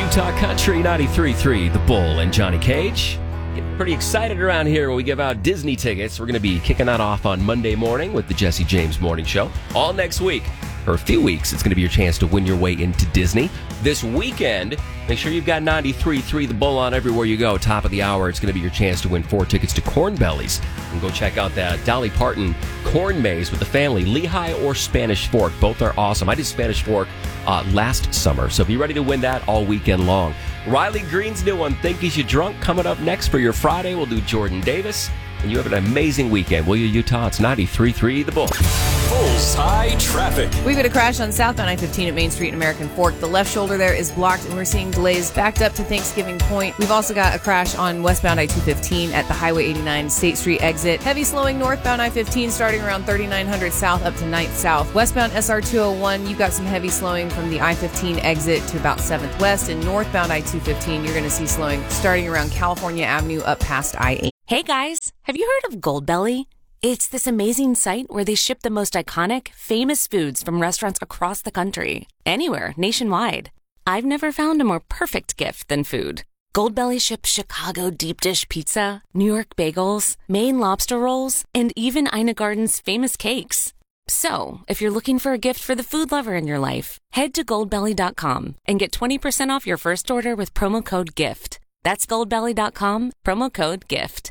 Utah Country 93.3, The Bull and Johnny Cage. Getting pretty excited around here when we give out Disney tickets. We're going to be kicking that off on Monday morning with the Jesse James Morning Show. All next week. For a few weeks, it's going to be your chance to win your way into Disney. This weekend, make sure you've got 93.3 The Bull on everywhere you go. Top of the hour, it's going to be your chance to win 4 tickets to Corn Bellies. And go check out that Dolly Parton corn maze with the family, Lehigh or Spanish Fork. Both are awesome. I did Spanish Fork last summer, so be ready to win that all weekend long. Riley Green's new one, Think Is You Drunk, coming up next for your Friday. We'll do Jordan Davis. And you have an amazing weekend, will you, Utah? It's 93.3 The Bull. Bullseye traffic. We've got a crash on southbound I-15 at Main Street and American Fork. The left shoulder there is blocked, and we're seeing delays backed up to Thanksgiving Point. We've also got a crash on westbound I-215 at the Highway 89 State Street exit. Heavy slowing northbound I-15 starting around 3900 south up to 9th south. Westbound SR-201, you've got some heavy slowing from the I-15 exit to about 7th west. And northbound I-215, you're going to see slowing starting around California Avenue up past I-8. Hey guys, have you heard of Goldbelly? It's this amazing site where they ship the most iconic, famous foods from restaurants across the country. Anywhere, nationwide. I've never found a more perfect gift than food. Goldbelly ships Chicago deep dish pizza, New York bagels, Maine lobster rolls, and even Ina Garden's famous cakes. So, if you're looking for a gift for the food lover in your life, head to goldbelly.com and get 20% off your first order with promo code GIFT. That's goldbelly.com, promo code GIFT.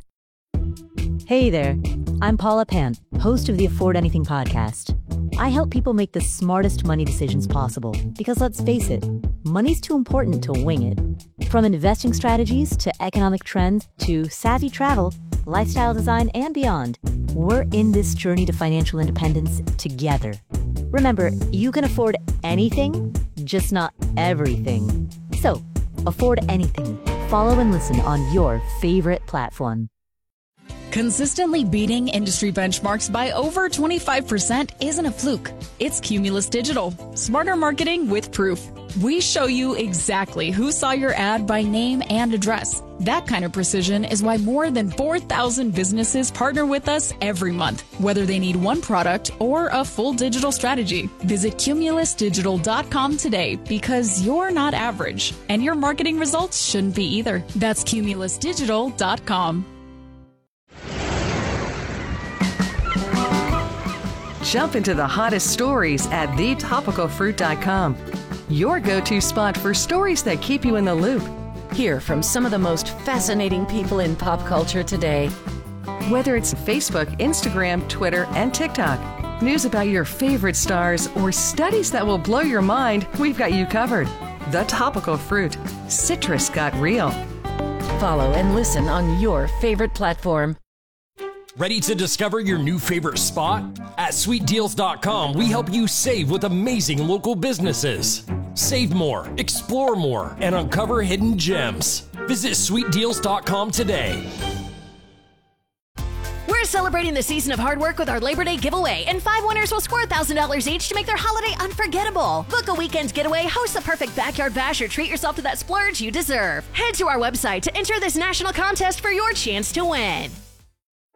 Hey there, I'm Paula Pant, host of the Afford Anything podcast. I help people make the smartest money decisions possible because let's face it, money's too important to wing it. From investing strategies to economic trends to savvy travel, lifestyle design, and beyond, we're in this journey to financial independence together. Remember, you can afford anything, just not everything. So, afford anything. Follow and listen on your favorite platform. Consistently beating industry benchmarks by over 25% isn't a fluke. It's Cumulus Digital. Smarter marketing with proof. We show you exactly who saw your ad by name and address. That kind of precision is why more than 4,000 businesses partner with us every month, whether they need one product or a full digital strategy. Visit cumulusdigital.com today because you're not average, and your marketing results shouldn't be either. That's cumulusdigital.com. Jump into the hottest stories at thetopicalfruit.com. Your go-to spot for stories that keep you in the loop. Hear from some of the most fascinating people in pop culture today. Whether it's Facebook, Instagram, Twitter, and TikTok, news about your favorite stars, or studies that will blow your mind, we've got you covered. The Topical Fruit. Citrus got real. Follow and listen on your favorite platform. Ready to discover your new favorite spot? At sweetdeals.com, we help you save with amazing local businesses. Save more, explore more, and uncover hidden gems. Visit sweetdeals.com today. We're celebrating the season of hard work with our Labor Day giveaway, and 5 winners will score $1,000 each to make their holiday unforgettable. Book a weekend getaway, host the perfect backyard bash, or treat yourself to that splurge you deserve. Head to our website to enter this national contest for your chance to win.